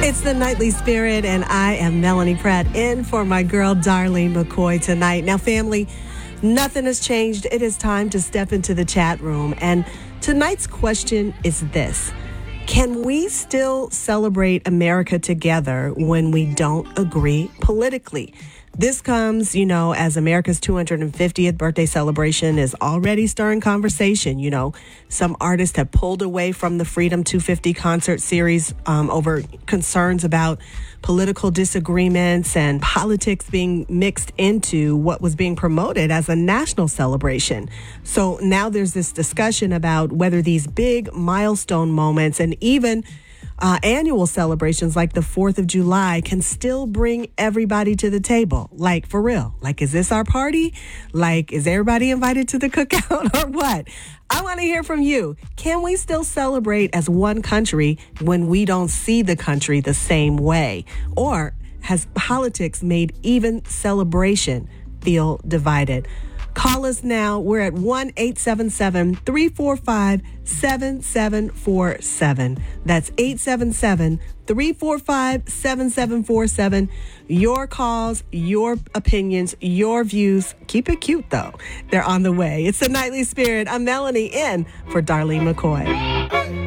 It's the Nightly Spirit, and I am Melanie Pratt in for my girl, Darlene McCoy, tonight. Now, family, nothing has changed. It is time to step into the chat room. And tonight's question is this: can we still celebrate America together when we don't agree politically? This comes, as America's 250th birthday celebration is already stirring conversation. Some artists have pulled away from the Freedom 250 concert series over concerns about political disagreements and politics being mixed into what was being promoted as a national celebration. So now there's this discussion about whether these big milestone moments and even annual celebrations like the 4th of July can still bring everybody to the table. Like, for real. Like, is this our party? Like, is everybody invited to the cookout or what? I want to hear from you. Can we still celebrate as one country when we don't see the country the same way? Or has politics made even celebration feel divided? Call us now. We're at 1-877-345-7747. That's 877-345-7747. Your calls, your opinions, your views. Keep it cute, though. They're on the way. It's the Nightly Spirit. I'm Melanie in for Darlene McCoy.